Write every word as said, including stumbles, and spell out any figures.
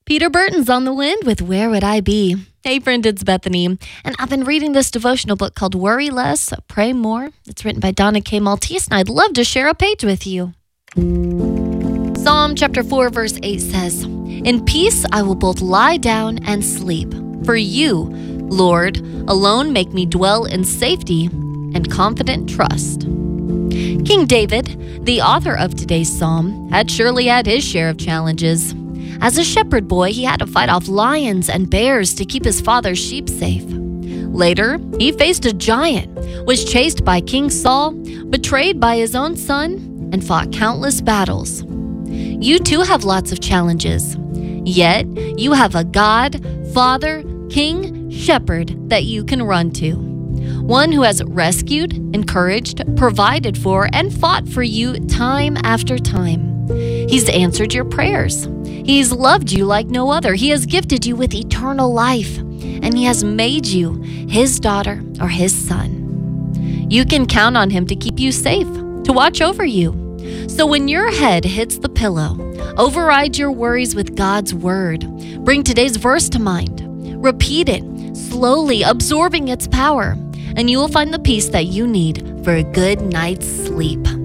Peter Burton's on the wind with Where Would I Be? Hey friend, it's Bethany, and I've been reading this devotional book called Worry Less, Pray More. It's written by Donna K. Maltese, and I'd love to share a page with you. Psalm chapter four, verse eight says, "In peace I will both lie down and sleep. For you, Lord, alone make me dwell in safety and confident trust." King David, the author of today's psalm, had surely had his share of challenges. As a shepherd boy, he had to fight off lions and bears to keep his father's sheep safe. Later, he faced a giant, was chased by King Saul, betrayed by his own son, and fought countless battles. You too have lots of challenges. Yet, you have a God, Father, King, Shepherd that you can run to. One who has rescued, encouraged, provided for, and fought for you time after time. He's answered your prayers. He's loved you like no other. He has gifted you with eternal life, and he has made you his daughter or his son. You can count on him to keep you safe, to watch over you. So when your head hits the pillow, override your worries with God's word. Bring today's verse to mind. Repeat it, slowly absorbing its power, and you will find the peace that you need for a good night's sleep.